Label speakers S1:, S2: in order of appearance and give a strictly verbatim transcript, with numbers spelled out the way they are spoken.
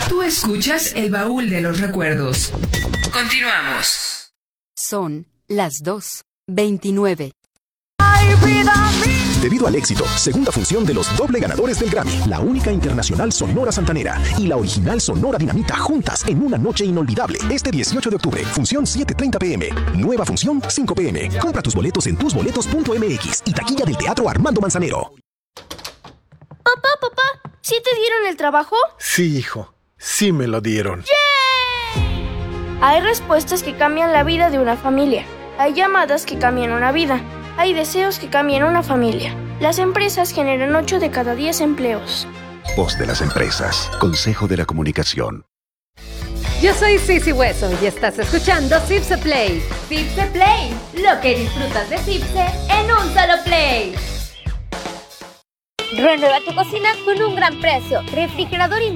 S1: Tú escuchas El Baúl de los Recuerdos. Continuamos.
S2: Son las dos veintinueve.
S3: Debido al éxito, segunda función de los doble ganadores del Grammy, la única internacional Sonora Santanera y la original Sonora Dinamita juntas en una noche inolvidable. Este dieciocho de octubre, función siete treinta pm, nueva función cinco pm. Compra tus boletos en tus boletos punto m x y taquilla del Teatro Armando Manzanero.
S4: Papá, papá, ¿sí te dieron el trabajo?
S5: Sí, hijo, sí me lo dieron.
S4: ¡Yay! Hay respuestas que cambian la vida de una familia. Hay llamadas que cambian una vida. Hay deseos que cambian una familia. Las empresas generan ocho de cada diez empleos.
S6: Voz de las empresas. Consejo de la Comunicación.
S7: Yo soy Sisi Hueso y estás escuchando Cipse Play.
S8: Cipse Play, lo que disfrutas de Cipse en un solo play.
S9: Renueva tu cocina con un gran precio. Refrigerador